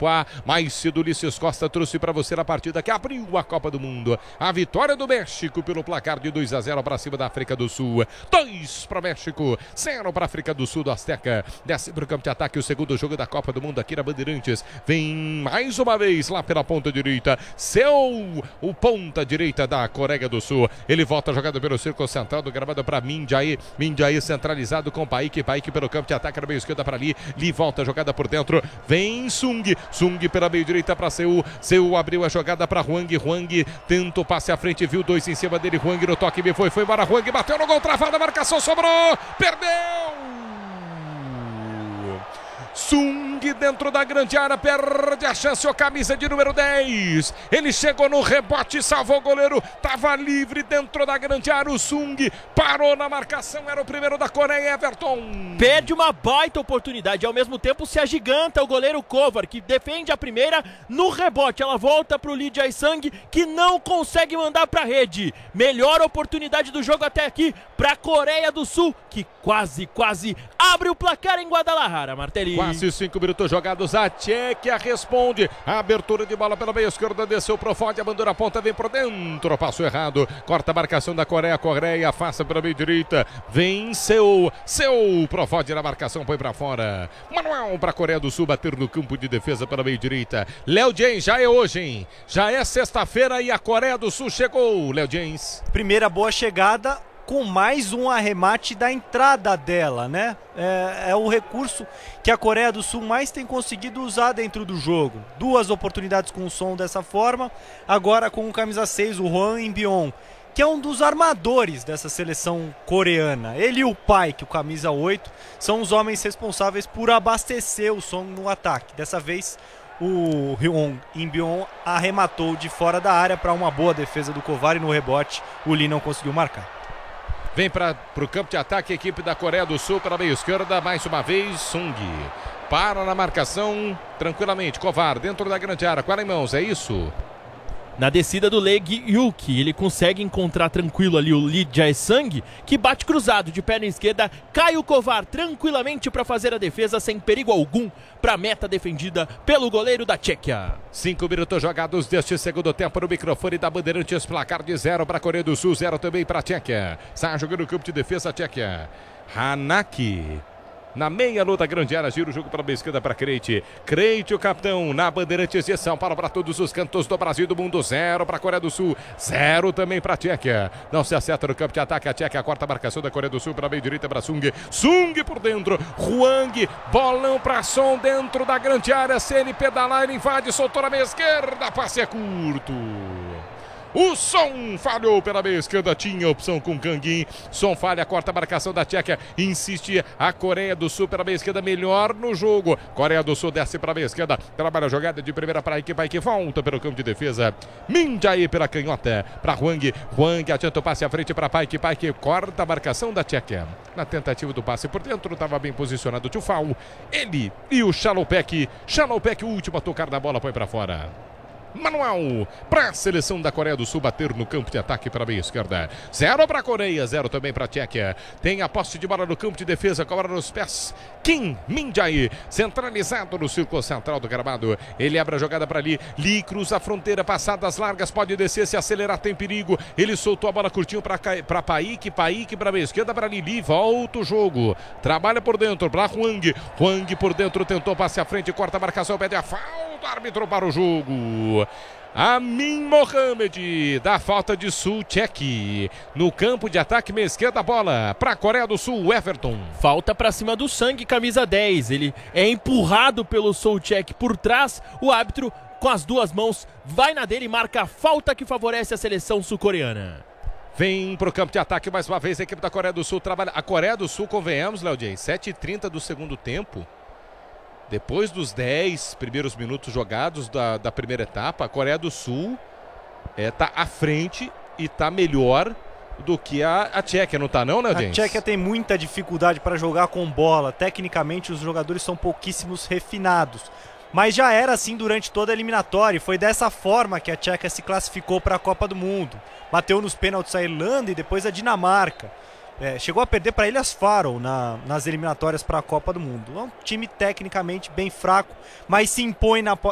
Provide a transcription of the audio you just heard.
Poá, mais cedo Ulisses Costa trouxe para você na partida que abriu a Copa do Mundo. A vitória do México pelo placar de 2-0 para cima da África do Sul. 2 para o México, 0 para a África do Sul do Azteca. Desce para o campo de ataque o segundo jogo da Copa do Mundo aqui na Bandeirantes. Vem mais uma vez lá pela ponta direita. O ponta direita da Coreia do Sul. Ele volta a jogada pelo círculo central do gramado para Minjaí. Minjaí centralizado com Paik. Paik pelo campo de ataque na meio esquerda para Lee. Lee volta a jogada por dentro. Vem Sung. Sung pela meio direita para Seu. Seu abriu a jogada para Hwang. Hwang tenta o passe à frente. Viu dois em cima dele. Hwang no toque. Foi embora. Hwang bateu no gol. Travada. A marcação sobrou. Perdeu. Sung dentro da grande área, perde a chance, o camisa de número 10. Ele chegou no rebote, salvou o goleiro, estava livre dentro da grande área. O Sung parou na marcação, era o primeiro da Coreia, Everton. Perde uma baita oportunidade, ao mesmo tempo se agiganta o goleiro Kovar, que defende a primeira no rebote. Ela volta para o Lee Jae-sang, que não consegue mandar para a rede. Melhor oportunidade do jogo até aqui para a Coreia do Sul, que quase abre o placar em Guadalajara, Martelli. Quase 5 minutos jogados, a Tchequia responde, a abertura de bola pela meia esquerda, desceu pro Fode, abandona a ponta, vem por dentro, passo errado, corta a marcação da Coreia, Coreia afasta pela meia direita, vem Seu pro Fode na marcação, põe pra fora, Manuel pra Coreia do Sul, bater no campo de defesa pela meia direita, Léo James, já é hoje, hein? Já é sexta-feira e a Coreia do Sul chegou, Léo James. Primeira boa chegada, com mais um arremate da entrada dela, né? É o recurso que a Coreia do Sul mais tem conseguido usar dentro do jogo. 2 oportunidades com o som dessa forma, agora com o camisa 6, o Hwang In-beom, que é um dos armadores dessa seleção coreana. Ele e o Paik, o camisa 8, são os homens responsáveis por abastecer o som no ataque. Dessa vez, o Hwang In-beom arrematou de fora da área para uma boa defesa do Kovar e no rebote o Lee não conseguiu marcar. Vem para o campo de ataque a equipe da Coreia do Sul pela meia esquerda, mais uma vez Sung. Para na marcação tranquilamente, Kovar dentro da grande área, com ela em mãos, é isso? Na descida do Lee Gi-hyuk, ele consegue encontrar tranquilo ali o Lee Jae-sang, que bate cruzado de perna esquerda, cai o Kovar tranquilamente para fazer a defesa sem perigo algum para a meta defendida pelo goleiro da Tchequia. 5 minutos jogados deste segundo tempo no microfone da Bandeirantes, placar de 0 para a Coreia do Sul, 0 também para a Tchequia. Sai jogando no campo de defesa a Tchequia. Hanaki. Na meia luta grande área, gira o jogo para a esquerda para Crete. Crete, o capitão, na Bandeirantes de São Paulo para todos os cantos do Brasil e do mundo. 0 para a Coreia do Sul, 0 também para a Tchequia. Não se acerta no campo de ataque, a Tchequia, a quarta marcação da Coreia do Sul para a meia direita para Sung. Sung por dentro, Hwang, bolão para Som dentro da grande área. Se ele pedalar, ele invade, soltou na meia esquerda, passe é curto. O Som falhou pela meia esquerda, tinha opção com Kangin. Som falha, corta a marcação da Tchequia. Insiste a Coreia do Sul pela meia esquerda, melhor no jogo. Coreia do Sul desce para a meia esquerda, trabalha a jogada de primeira para a equipe, volta pelo campo de defesa. Minjaí pela canhota para Hwang. Hwang adianta o passe à frente para Paik. Paik corta a marcação da Tchequia. Na tentativa do passe por dentro, estava bem posicionado o Tufal. Ele e o Chalopek. Chalopek, o último a tocar na bola, põe para fora. Manuel para a seleção da Coreia do Sul bater no campo de ataque para a meia esquerda. 0 para a Coreia, 0 também para a Tchequia. Tem a posse de bola no campo de defesa, cobra nos pés. Kim Min-jae, centralizado no círculo central do gramado. Ele abre a jogada para ali. Lee cruza a fronteira, passadas largas, pode descer, se acelerar, tem perigo. Ele soltou a bola curtinho para Paik. Paik para a meia esquerda para Lili. Volta o jogo. Trabalha por dentro para Hwang. Hwang por dentro, tentou passe à frente, corta a marcação, pede a falta. Árbitro para o jogo. Amin Mohamed dá falta de Sul-Tchek. No campo de ataque, meia esquerda, a bola para a Coreia do Sul, Everton. Falta para cima do Sang, camisa 10. Ele é empurrado pelo Sul-Tchek por trás. O árbitro, com as 2 mãos, vai na dele e marca a falta que favorece a seleção sul-coreana. Vem para o campo de ataque mais uma vez a equipe da Coreia do Sul. Trabalha. A Coreia do Sul, convenhamos, Léo James, 7h30 do segundo tempo. Depois dos 10 primeiros minutos jogados da primeira etapa, a Coreia do Sul está à frente e está melhor do que a Tchequia, não está não, né, James? A Tchequia tem muita dificuldade para jogar com bola. Tecnicamente, os jogadores são pouquíssimos refinados. Mas já era assim durante toda a eliminatória. E foi dessa forma que a Tchequia se classificou para a Copa do Mundo. Bateu nos pênaltis a Irlanda e depois a Dinamarca. Chegou a perder para Ilhas Faroe nas eliminatórias para a Copa do Mundo. É um time tecnicamente bem fraco, mas se impõe